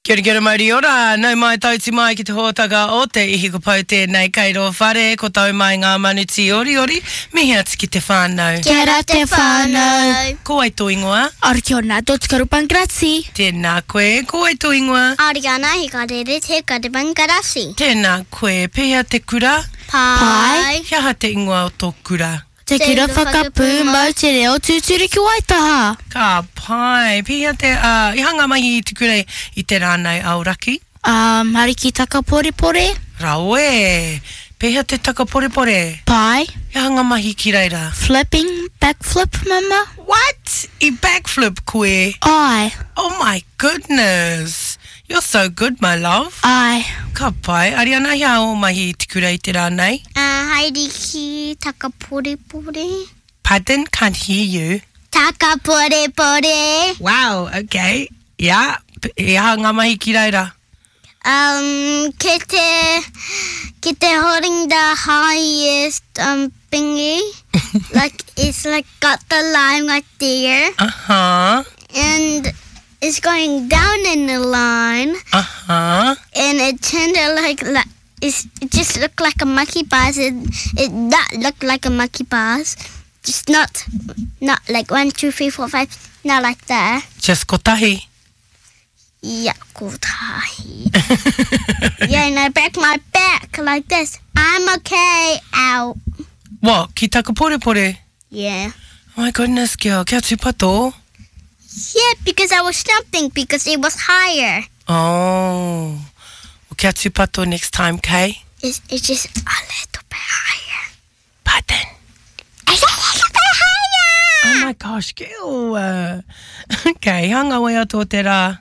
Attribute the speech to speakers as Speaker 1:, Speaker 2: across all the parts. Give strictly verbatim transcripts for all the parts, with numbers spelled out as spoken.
Speaker 1: Kia ora, kia ora, mauri ora. Nau mai tauti mai ki te hōtaka o te ihi ko pau tēnei kairo whare, ko tau mai ngā manuti ori ori, mihi atu ki te whānau.
Speaker 2: Kia ora te whānau.
Speaker 1: Ko ai tō ingoa.
Speaker 2: Ora kia ora, tō tukaru Pankarasi.
Speaker 1: Tēnā koe, ko ai tō ingoa.
Speaker 3: Ariana hikarere te kare Pankarasi.
Speaker 1: Tēnā koe, pehea te kura.
Speaker 3: Pai.
Speaker 1: Kia ha te ingoa o tō kura.
Speaker 2: Te kura whakapū mau te reo tūturu ki Waitaha.
Speaker 1: Ka pai, pehea te, uh, i hanga mahi i te kura i te rānei auraki.
Speaker 2: Um, hariki taka pore pore.
Speaker 1: Rawe, pehea te taka pore pore.
Speaker 2: Pai.
Speaker 1: I hanga mahi ki reira.
Speaker 2: Flipping, backflip, mama.
Speaker 1: What? I backflip koe?
Speaker 2: Ai.
Speaker 1: Oh my goodness. You're so good, my love.
Speaker 2: Ai.
Speaker 1: Ka pai, Ariana, hea o mahi i te kura i te rānei.
Speaker 3: Uh, haere ki taka pore pore.
Speaker 1: Pardon, can't hear you.
Speaker 3: Taka pore pore.
Speaker 1: Wow, okay. Yeah, i hanga mahi ki reira.
Speaker 3: Um, ke te, ke te holding the highest um thingy. Like, it's like got the line right there.
Speaker 1: Uh-huh.
Speaker 3: And it's going down in the line.
Speaker 1: Uh-huh.
Speaker 3: And it turned like, like it's, it just looked like a monkey bars. It, it not looked like a monkey bars. Just not, not like one, two, three, four, five. Not like that.
Speaker 1: Just kotahi.
Speaker 3: Yeah, kotahi. Yeah, and I break my back like this. I'm okay. Ow.
Speaker 1: What? Ki taka pore pore?
Speaker 3: Yeah.
Speaker 1: Oh my goodness, girl. Kia tupato?
Speaker 3: Yeah, because I was jumping because it was higher.
Speaker 1: Oh. Well, kia tupato next time, Kay?
Speaker 3: It's, it's just a little bit higher.
Speaker 1: Pardon?
Speaker 3: It's a little bit higher!
Speaker 1: Oh my gosh, girl. Uh, okay, hanga wai ato te rā.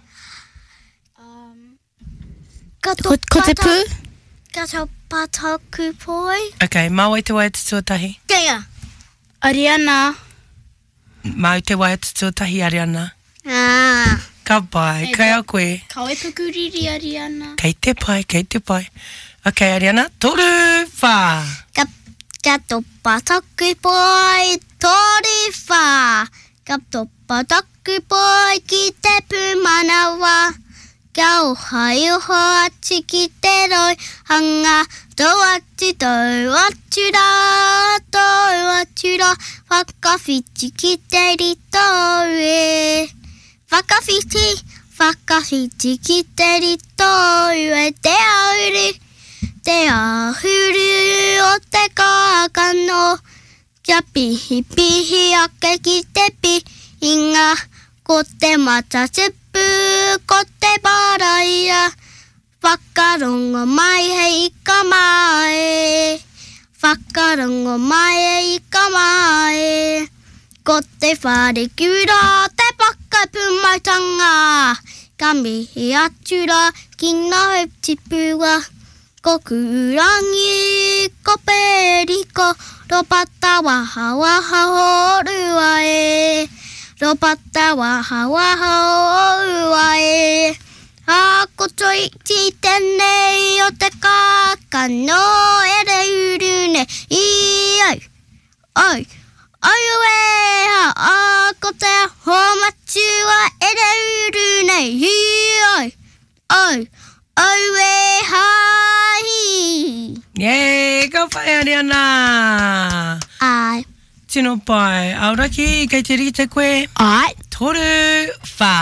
Speaker 3: Kato
Speaker 2: Ko, ko te pū?
Speaker 3: Kato pataku poi.
Speaker 1: Okay, mau te wai atu tuatahi.
Speaker 3: Yeah.
Speaker 2: Ariana.
Speaker 1: Mau te wai atu tuatahi, Ariana.
Speaker 3: Ah.
Speaker 1: Ka pai, kai a koe.
Speaker 2: Kawe pukuriri, Ariana.
Speaker 1: Kei te pai, kei te pai. Okay, Ariana, toru wha.
Speaker 3: Ka, kato pataku poi, tori wha. Kato pataku poi, ki te pūmanawa. Kia ohai oho atu ki te roi hanga. Tō atu, tō atu rā, tō atu rā. Whakawhiti ki te rito e. Whakawhiti, whakawhiti ki te rito e. Te auru, te ahuru o te kākano. Kia pihi pihi ake ki te pihinga. Ko te mata tupu, ko te paraia. Whakarongo mai hei ka mai. Whakarongo mai hei ka mai. Ko te whare kura, te whakapumaitanga. Ka mihi atu rā, ki ngā huptipua. Ko kurangi, ko periko. Ropata waha waha horua e. Ropata waha waha horua e. A koto iti tenei o te kākano e re uru ne. I ai, ai, ai ue ha. A kote homatua e re uru ne. I ai, ai, ai ue ha.
Speaker 1: Yay, ka pai, Ariana.
Speaker 3: Ai.
Speaker 1: Tino pai, auraki, kei te rite koe.
Speaker 2: Ai.
Speaker 1: Toru wha.